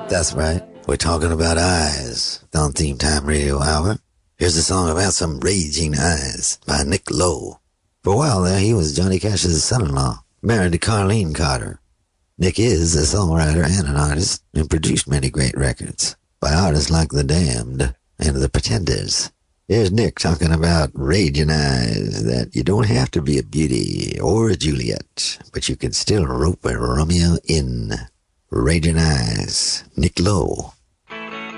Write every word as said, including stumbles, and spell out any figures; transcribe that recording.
That's right. We're talking about eyes on Theme Time Radio Hour. Here's a song about some raging eyes by Nick Lowe. For a while there, he was Johnny Cash's son-in-law, married to Carlene Carter. Nick is a songwriter and an artist and produced many great records by artists like The Damned and The Pretenders. Here's Nick talking about raging eyes, that you don't have to be a Beauty or a Juliet, but you can still rope a Romeo in. Raging Eyes, Nick Lowe.